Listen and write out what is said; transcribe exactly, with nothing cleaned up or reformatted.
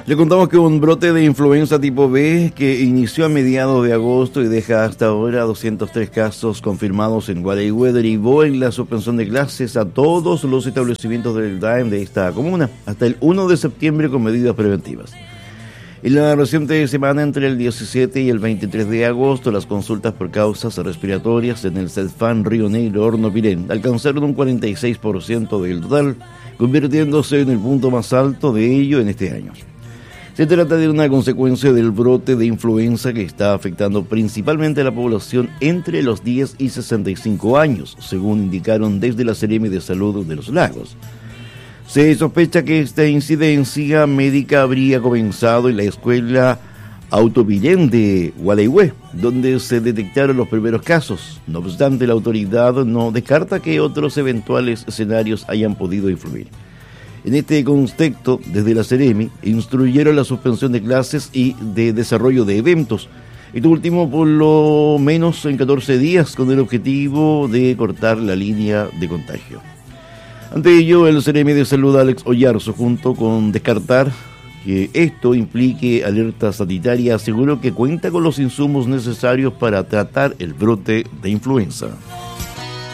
Le contamos que un brote de influenza tipo B que inició a mediados de agosto y deja hasta ahora doscientos tres casos confirmados en Gualeguay derivó en la suspensión de clases a todos los establecimientos del D A E M de esta comuna hasta el primero de septiembre con medidas preventivas. En la reciente semana entre el diecisiete y el veintitrés de agosto, las consultas por causas respiratorias en el CEDFAN Río Negro Horno Pirén alcanzaron un cuarenta y seis por ciento del total, convirtiéndose en el punto más alto de ello en este año. Se trata de una consecuencia del brote de influenza que está afectando principalmente a la población entre los diez y sesenta y cinco años, según indicaron desde la Seremi de Salud de los Lagos. Se sospecha que esta incidencia médica habría comenzado en la escuela Autopillén de Gualeguay, donde se detectaron los primeros casos. No obstante, la autoridad no descarta que otros eventuales escenarios hayan podido influir. En este contexto, desde la Seremi, instruyeron la suspensión de clases y de desarrollo de eventos. Esto último por lo menos en catorce días, con el objetivo de cortar la línea de contagio. Ante ello, el Seremi de Salud Alex Oyarzo, junto con descartar que esto implique alerta sanitaria, aseguró que cuenta con los insumos necesarios para tratar el brote de influenza.